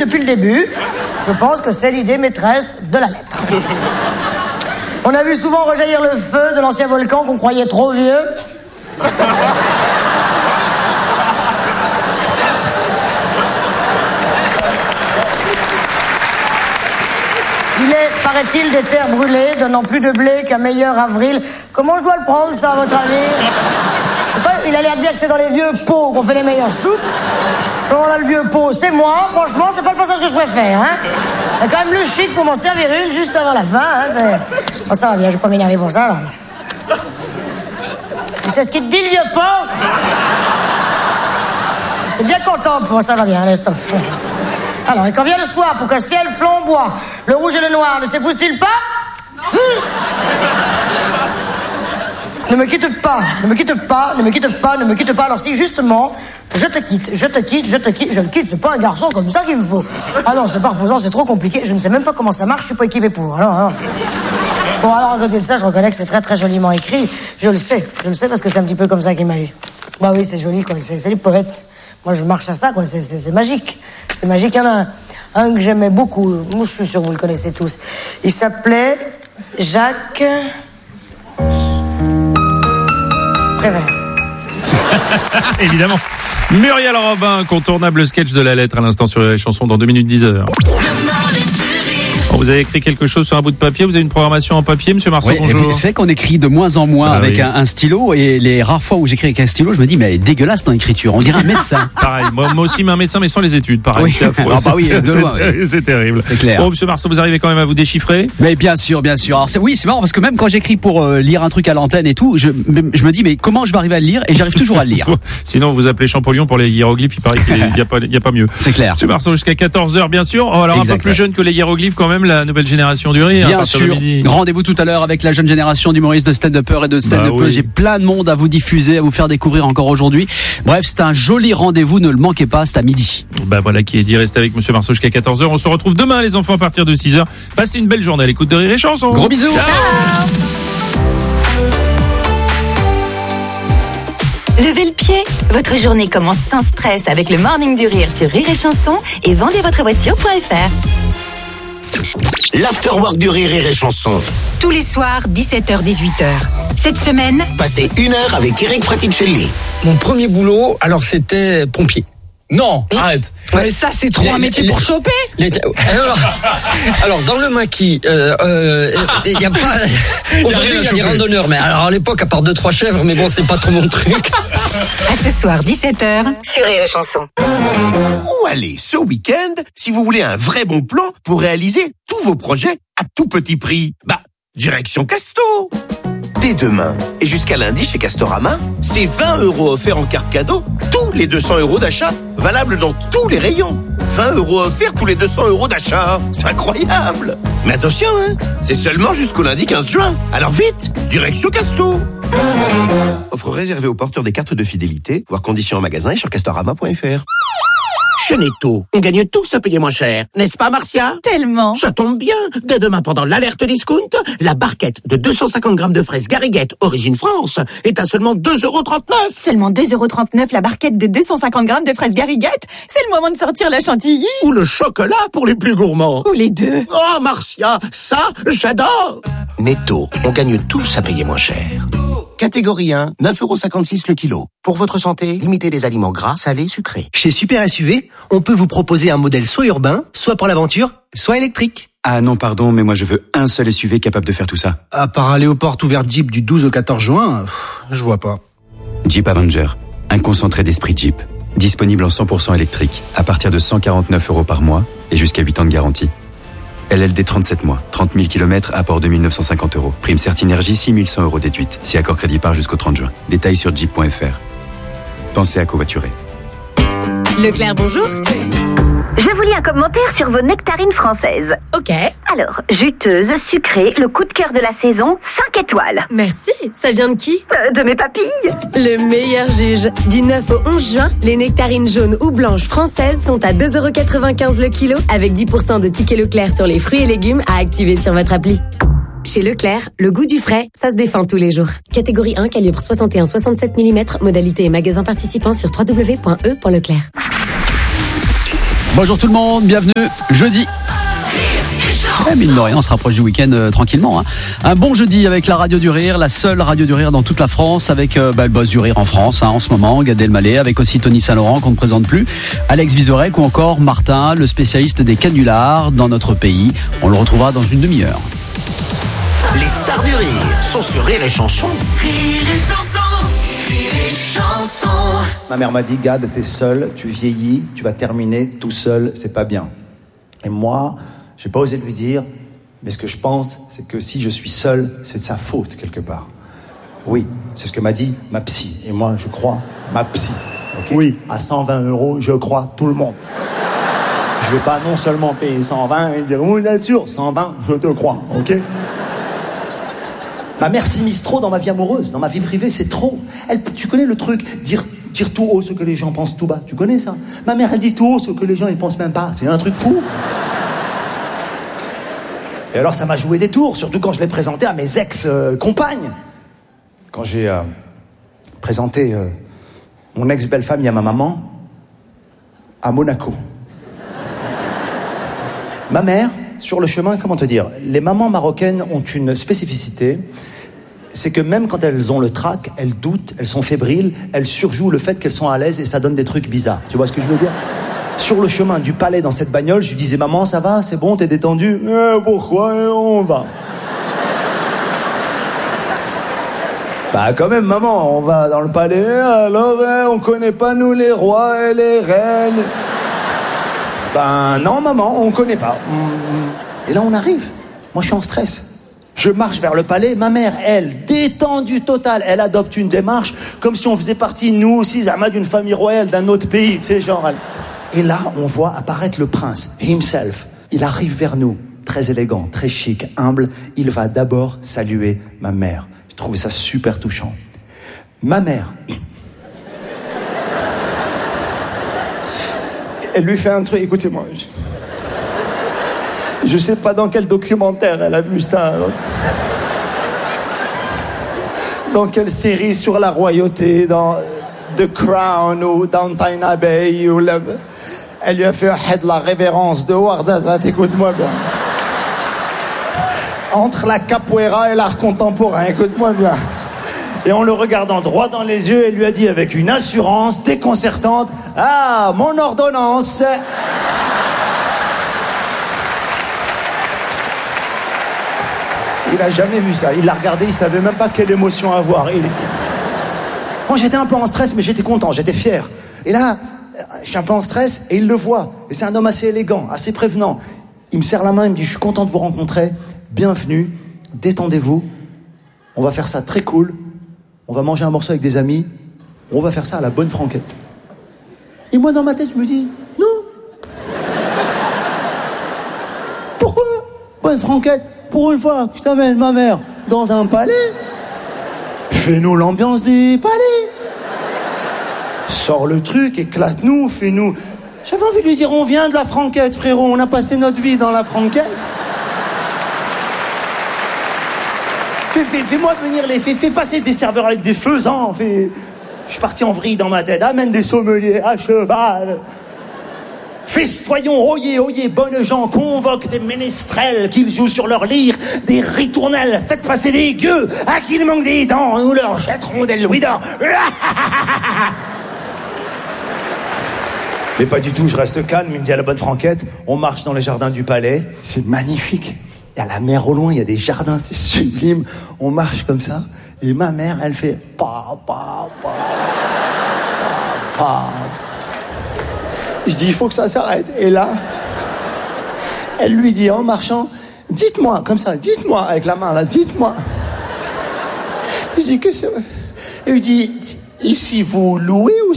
depuis le début. Je pense que c'est l'idée maîtresse de la lettre. On a vu souvent rejaillir le feu de l'ancien volcan qu'on croyait trop vieux. Il est, paraît-il, des terres brûlées, donnant plus de blé qu'un meilleur avril. Comment je dois le prendre, ça, à votre avis? Je sais pas, il a l'air de dire que c'est dans les vieux pots qu'on fait les meilleures soupes. À ce moment-là, le vieux pot, c'est moi. Franchement, c'est pas le passage que je préfère, hein. Il y a quand même le chic pour m'en servir une juste avant la fin, hein. Oh, ça va bien, je vais pas m'énerver pour ça, là. Tu sais ce qu'il te dit, le vieux pot? T'es bien content, pour ça va bien, laisse. Alors, et quand vient le soir, pour qu'un ciel flamboie, le rouge et le noir ne s'épousent-ils pas? Ne me quitte pas, ne me quitte pas, ne me quitte pas, ne me quitte pas. Alors si, justement, je te quitte, je le quitte, c'est pas un garçon comme ça qu'il me faut. Ah non, c'est pas reposant, c'est trop compliqué, je ne sais même pas comment ça marche, je suis pas équipé pour. Alors. Bon, alors, à côté de ça, je reconnais que c'est très très joliment écrit. Je le sais parce que c'est un petit peu comme ça qu'il m'a eu. Bah oui, c'est joli, quoi, c'est les poètes. Moi, je marche à ça, quoi, c'est magique. C'est magique, il y en a un que j'aimais beaucoup, moi je suis sûr que vous le connaissez tous. Il s'appelait Jacques Prévert. Évidemment. Muriel Robin, incontournable sketch de la lettre à l'instant sur les chansons dans 2 minutes 10 heures. Vous avez écrit quelque chose sur un bout de papier? Vous avez une programmation en papier, monsieur Marceau? Oui, bonjour. vous savez qu'on écrit de moins en moins avec un stylo, et les rares fois où j'écris avec un stylo, je me dis, mais elle est dégueulasse dans l'écriture. On dirait un médecin. Pareil, moi aussi, mais un médecin, mais sans les études. Pareil, oui. C'est affreux. Ah bah oui, de loin, oui. C'est terrible. C'est clair. Bon, monsieur Marceau, vous arrivez quand même à vous déchiffrer? Mais bien sûr. Alors c'est marrant parce que même quand j'écris pour lire un truc à l'antenne et tout, je me dis, mais comment je vais arriver à le lire? Et j'arrive toujours à le lire. Sinon, vous appelez Champollion pour les hiéroglyphes. Il paraît qu'il n'y a pas mieux. C'est clair. Monsieur Marceau, jusqu'à 14h, bien sûr. Oh, alors, exact, un peu plus jeune que les hiéroglyphes, quand même, la nouvelle génération du rire. Bien sûr. Rendez-vous tout à l'heure avec la jeune génération d'humoristes, de stand-uppers et de stand-uppers. oui. J'ai plein de monde à vous diffuser, à vous faire découvrir encore aujourd'hui. Bref, c'est un joli rendez-vous, ne le manquez pas, c'est à midi. Bah voilà qui est dit, restez avec monsieur Marceau jusqu'à 14h. On se retrouve demain, les enfants, à partir de 6h. Passez une belle journée à l'écoute de Rire et Chanson. Gros bisous. Ciao. Levez le pied. Votre journée commence sans stress avec le Morning du Rire sur Rire et Chanson et vendezvotrevoiture.fr. L'afterwork du Rire et Chanson. Tous les soirs, 17h-18h. Cette semaine, Passez 1 heure avec Eric Fraticelli. Mon premier boulot, alors c'était pompier. Non, arrête. Ouais. Mais ça, c'est trop un métier pour choper. Alors, dans le maquis, il y a pas. Aujourd'hui, il y a des randonneurs, mais alors à l'époque, à part 2-3 chèvres, mais bon, c'est pas trop mon truc. à ce soir, 17h, sur Rire et Chanson. Où aller ce week-end si vous voulez un vrai bon plan pour réaliser tous vos projets à tout petit prix? Direction Casto. Dès demain et jusqu'à lundi chez Castorama, c'est 20 € offerts en carte cadeau, tous les 200 € d'achat, valable dans tous les rayons. 20 € offerts tous les 200 € d'achat. C'est incroyable. Mais attention, hein, c'est seulement jusqu'au lundi 15 juin. Alors vite, direction Casto. Offre réservée aux porteurs des cartes de fidélité, voir conditions en magasin et sur castorama.fr. Chez Netto, on gagne tous à payer moins cher, n'est-ce pas Marcia? Tellement. Ça tombe bien. Dès demain, pendant l'alerte discount, la barquette de 250 grammes de fraises Gariguette, origine France, est à seulement 2,39 €. Seulement 2,39 € la barquette de 250 grammes de fraises Gariguette. C'est le moment de sortir la chantilly. Ou le chocolat pour les plus gourmands. Ou les deux. Oh Marcia, ça, j'adore. Netto, on gagne tous à payer moins cher. Catégorie 1, 9,56 € le kilo. Pour votre santé, limitez les aliments gras, salés, sucrés. Chez Super SUV, on peut vous proposer un modèle soit urbain, soit pour l'aventure, soit électrique. Ah non, pardon, mais moi je veux un seul SUV capable de faire tout ça. À part aller aux portes ouvertes Jeep du 12 au 14 juin, je vois pas. Jeep Avenger, un concentré d'esprit Jeep. Disponible en 100% électrique, à partir de 149 € par mois et jusqu'à 8 ans de garantie. LLD 37 mois, 30 000 km, apport 2 950 €. Prime Certinergie, 6 100 € déduite. Si accord crédit par jusqu'au 30 juin. Détails sur jeep.fr. Pensez à covoiturer. Leclerc, bonjour. Je vous lis un commentaire sur vos nectarines françaises. Ok. Alors, juteuse, sucrée, le coup de cœur de la saison, 5 étoiles. Merci. Ça vient de qui? De mes papilles. Le meilleur juge. Du 9 au 11 juin, les nectarines jaunes ou blanches françaises sont à 2,95 € le kilo, avec 10% de tickets Leclerc sur les fruits et légumes à activer sur votre appli. Chez Leclerc, le goût du frais, ça se défend tous les jours. Catégorie 1, calibre 61-67 mm, modalité et magasin participant sur www.e.leclerc. Bonjour tout le monde, bienvenue jeudi. Mine de rien, on se rapproche du week-end tranquillement. Hein. Un bon jeudi avec la radio du rire, la seule radio du rire dans toute la France, avec le boss du rire en France en ce moment, Gad Elmaleh, avec aussi Tony Saint-Laurent qu'on ne présente plus, Alex Vizorek ou encore Martin, le spécialiste des canulars dans notre pays. On le retrouvera dans une demi-heure. Les stars du rire sont sur Rire et Chanson. Rire et Chanson, Rire et Chanson. Ma mère m'a dit, Gad, t'es seul, tu vieillis, tu vas terminer tout seul, c'est pas bien. Et moi, j'ai pas osé lui dire, mais ce que je pense, c'est que si je suis seul, c'est de sa faute quelque part. Oui, c'est ce que m'a dit ma psy. Et moi, je crois ma psy. Okay. Oui, à 120 €, je crois tout le monde. Je vais pas non seulement payer 120 et dire, oui, bien sûr, 120, je te crois, ok? Ma mère s'immisce trop dans ma vie amoureuse, dans ma vie privée, c'est trop. Tu connais le truc, dire tout haut ce que les gens pensent tout bas. Tu connais ça? Ma mère, elle dit tout haut ce que les gens ils pensent même pas. C'est un truc fou. Et alors ça m'a joué des tours, surtout quand je l'ai présenté à mes ex-compagnes. Quand j'ai présenté mon ex-belle-famille à ma maman, à Monaco. Ma mère, sur le chemin, comment te dire, les mamans marocaines ont une spécificité, c'est que même quand elles ont le trac, elles doutent, elles sont fébriles, elles surjouent le fait qu'elles sont à l'aise et ça donne des trucs bizarres. Tu vois ce que je veux dire? Sur le chemin du palais dans cette bagnole, je lui disais, maman, ça va, c'est bon, t'es détendu? Pourquoi on va? Bah quand même, maman, on va dans le palais, alors on connaît pas nous les rois et les reines. Ben non, maman, on connaît pas. Et là, on arrive. Moi, je suis en stress. Je marche vers le palais. Ma mère, elle, détendue totale, elle adopte une démarche comme si on faisait partie, nous aussi, Zama, d'une famille royale d'un autre pays, tu sais, genre... Et là, on voit apparaître le prince, himself. Il arrive vers nous, très élégant, très chic, humble. Il va d'abord saluer ma mère. J'ai trouvé ça super touchant. Ma mère... Elle lui fait un truc, écoutez-moi. Je sais pas dans quel documentaire elle a vu ça. Dans quelle série sur la royauté, dans The Crown ou Downton Abbey. Elle lui a fait la révérence de Warzazat, écoute-moi bien. Entre la capoeira et l'art contemporain, écoute-moi bien. Et en le regardant droit dans les yeux, elle lui a dit avec une assurance déconcertante, « Ah, mon ordonnance !» Il a jamais vu ça. Il l'a regardé, il savait même pas quelle émotion avoir. Moi, j'étais un peu en stress, mais j'étais content, j'étais fier. Et là, je suis un peu en stress, et il le voit. Et c'est un homme assez élégant, assez prévenant. Il me serre la main, il me dit, « Je suis content de vous rencontrer. Bienvenue. Détendez-vous. On va faire ça très cool. On va manger un morceau avec des amis. On va faire ça à la bonne franquette. » Et moi, dans ma tête, je me dis, non. Pourquoi? Bonne franquette. Pour une fois, je t'amène ma mère dans un palais. Fais-nous l'ambiance des palais. Sors le truc, éclate-nous, fais-nous... J'avais envie de lui dire, on vient de la franquette, frérot. On a passé notre vie dans la franquette. Fais-moi venir fais passer des serveurs avec des faisans. Je suis parti en vrille dans ma tête. Amène des sommeliers à cheval. Festoyons, oyez, bonnes gens, convoque des ménestrels qu'ils jouent sur leur lyre, des ritournelles, faites passer des gueux, à qui il manque des dents, nous leur jetterons des louis d'or. Mais pas du tout, je reste calme, il me dit à la bonne franquette, on marche dans les jardins du palais, c'est magnifique. Il y a la mer au loin, il y a des jardins, c'est sublime. On marche comme ça, et ma mère, elle fait pa. Je dis, il faut que ça s'arrête. Et là, elle lui dit en marchant, dites-moi, comme ça, dites-moi, avec la main là, dites-moi. Je dis, qu'est-ce que c'est? Elle lui dit, ici vous louez ou